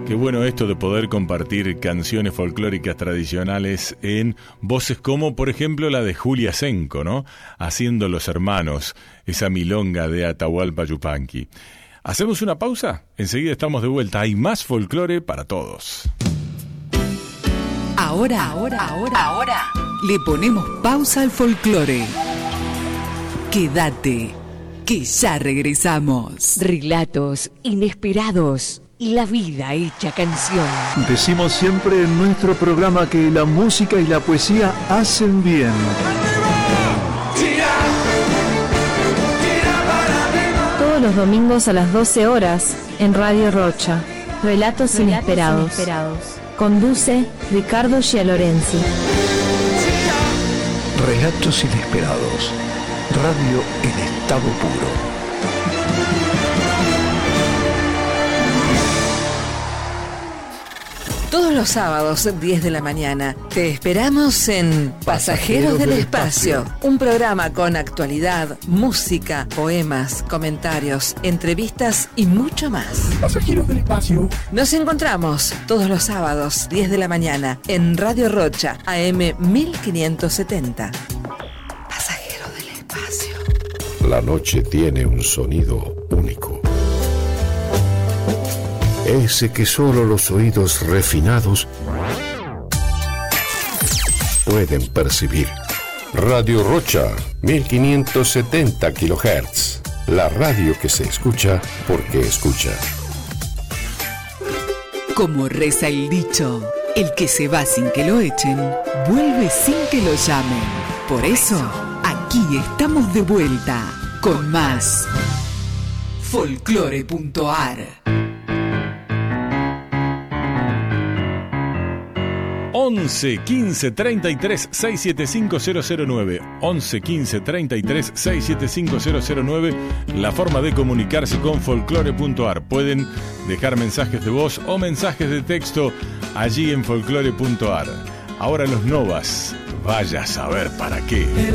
Qué bueno esto de poder compartir canciones folclóricas tradicionales en voces como, por ejemplo, la de Julia Senco, ¿no? Haciendo Los Hermanos, esa milonga de Atahualpa Yupanqui. ¿Hacemos una pausa? Enseguida estamos de vuelta. Hay más folclore para todos. Ahora, le ponemos pausa al folclore. Quédate, que ya regresamos. Relatos inesperados y la vida hecha canción. Decimos siempre en nuestro programa que la música y la poesía hacen bien. Todos los domingos a las 12 horas en Radio Rocha. Relatos inesperados. Conduce Ricardo Gialorenzi. Relatos inesperados. Radio en estado puro. Todos los sábados, 10 de la mañana, te esperamos en Pasajeros del Espacio, un programa con actualidad, música, poemas, comentarios, entrevistas y mucho más. Pasajeros del Espacio. Nos encontramos todos los sábados, 10 de la mañana, en Radio Rocha, AM 1570. Pasajeros del Espacio. La noche tiene un sonido único. Ese que solo los oídos refinados pueden percibir. Radio Rocha, 1570 kHz. La radio que se escucha porque escucha. Como reza el dicho, el que se va sin que lo echen, vuelve sin que lo llamen. Por eso, aquí estamos de vuelta con más folclore.ar. 11 15 33 675 009 11 15 33 675 009, la forma de comunicarse con folclore.ar. Pueden dejar mensajes de voz o mensajes de texto allí en folclore.ar. Ahora los Novas, vaya a saber para qué.